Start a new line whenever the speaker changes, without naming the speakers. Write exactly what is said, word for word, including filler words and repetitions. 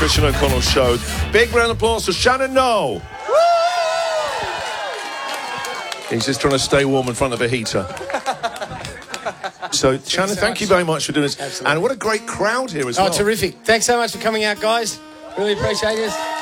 Christian O'Connell Show. Big round of applause for Shannon Noll. He's just trying to stay warm in front of a heater. So, Shannon,
so
thank
much.
you very much for doing this.
Absolutely.
And what a great crowd here as
Oh,
well.
terrific. Thanks so much for coming out, guys. Really appreciate this.